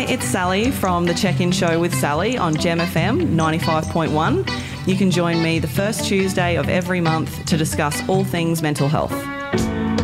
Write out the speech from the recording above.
Hi, it's Sally from the Check-In Show with Sally on Gem FM 95.1. You can join me the first Tuesday of every month to discuss all things mental health.